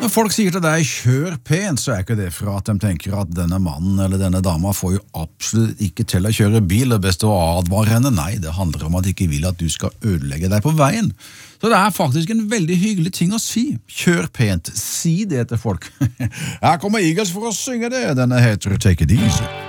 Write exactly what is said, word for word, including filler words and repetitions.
Når folk sier til deg kjør pent, så er ikke det for at de tenker at denne mannen eller denne dama får jo absolutt ikke til å kjøre bil, og best å advare henne. Nei, det handler om at de ikke vil at du skal ødelegge deg på veien. Så det er faktisk en veldig hyggelig ting å si. Kjør pent, si det til folk. Her kommer Eagles for å synge det. Denne heter Take It Easy.